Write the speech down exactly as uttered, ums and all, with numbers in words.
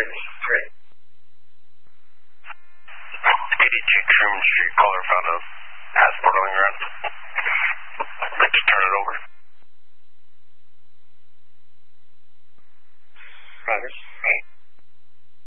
Great. eighty-two Truman Street, caller found a passport on the ground. Like to turn it over. Roger.